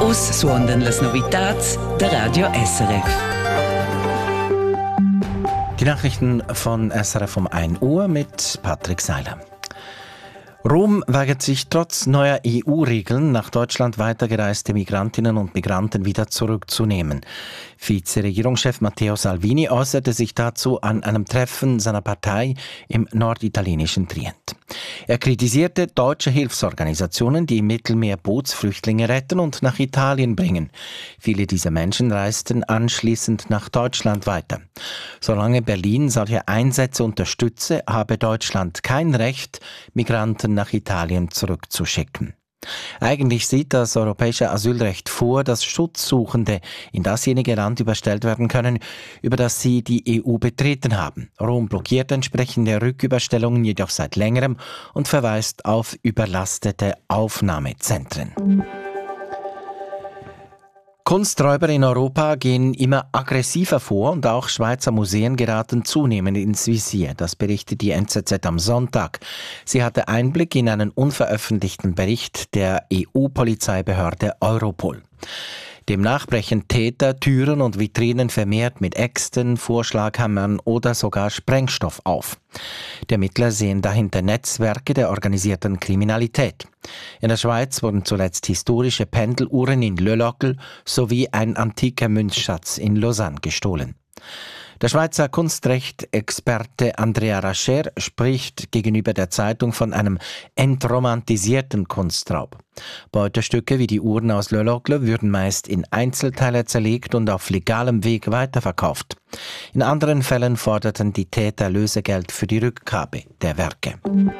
Vus suondan las novitats der Radio SRF. Die Nachrichten von SRF um 1 Uhr mit Patrick Seiler. Rom weigert sich trotz neuer EU-Regeln, nach Deutschland weitergereiste Migrantinnen und Migranten wieder zurückzunehmen. Vize-Regierungschef Matteo Salvini äußerte sich dazu an einem Treffen seiner Partei im norditalienischen Trient. Er kritisierte deutsche Hilfsorganisationen, die im Mittelmeer Bootsflüchtlinge retten und nach Italien bringen. Viele dieser Menschen reisten anschließend nach Deutschland weiter. Solange Berlin solche Einsätze unterstütze, habe Deutschland kein Recht, Migranten nach Italien zurückzuschicken. Eigentlich sieht das europäische Asylrecht vor, dass Schutzsuchende in dasjenige Land überstellt werden können, über das sie die EU betreten haben. Rom blockiert entsprechende Rücküberstellungen jedoch seit längerem und verweist auf überlastete Aufnahmezentren. Kunsträuber in Europa gehen immer aggressiver vor und auch Schweizer Museen geraten zunehmend ins Visier. Das berichtet die NZZ am Sonntag. Sie hatte Einblick in einen unveröffentlichten Bericht der EU-Polizeibehörde Europol. Demnach brechen Täter Türen und Vitrinen vermehrt mit Äxten, Vorschlaghammern oder sogar Sprengstoff auf. Die Ermittler sehen dahinter Netzwerke der organisierten Kriminalität. In der Schweiz wurden zuletzt historische Pendeluhren in Le Locle sowie ein antiker Münzschatz in Lausanne gestohlen. Der Schweizer Kunstrecht-Experte Andrea Rascher spricht gegenüber der Zeitung von einem entromantisierten Kunstraub. Beutestücke wie die Uhren aus Le Locle würden meist in Einzelteile zerlegt und auf legalem Weg weiterverkauft. In anderen Fällen forderten die Täter Lösegeld für die Rückgabe der Werke.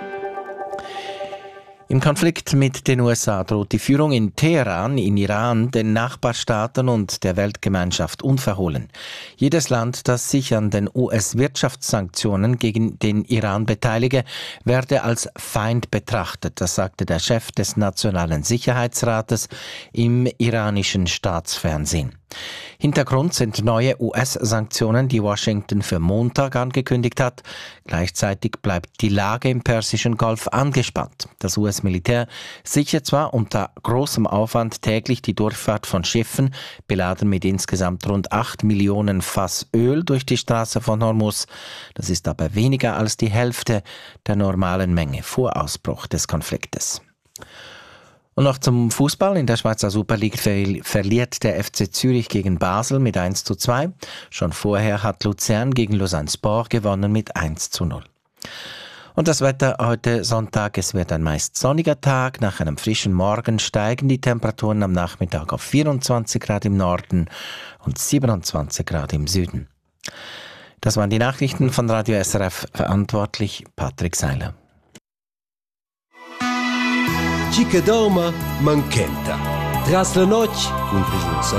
Im Konflikt mit den USA droht die Führung in Teheran, in Iran, den Nachbarstaaten und der Weltgemeinschaft unverhohlen. Jedes Land, das sich an den US-Wirtschaftssanktionen gegen den Iran beteilige, werde als Feind betrachtet. Das sagte der Chef des Nationalen Sicherheitsrates im iranischen Staatsfernsehen. Hintergrund sind neue US-Sanktionen, die Washington für Montag angekündigt hat. Gleichzeitig bleibt die Lage im Persischen Golf angespannt. Das US-Militär sichert zwar unter großem Aufwand täglich die Durchfahrt von Schiffen, beladen mit insgesamt rund 8 Millionen Fass Öl durch die Straße von Hormuz. Das ist aber weniger als die Hälfte der normalen Menge vor Ausbruch des Konfliktes. Und noch zum Fußball. In der Schweizer Super League verliert der FC Zürich gegen Basel mit 1:2. Schon vorher hat Luzern gegen Lausanne Sport gewonnen mit 1:0. Und das Wetter heute Sonntag, es wird ein meist sonniger Tag. Nach einem frischen Morgen steigen die Temperaturen am Nachmittag auf 24 Grad im Norden und 27 Grad im Süden. Das waren die Nachrichten von Radio SRF, verantwortlich Patrick Seiler. Chica Doma Manchenta. Tras la noche, con presenza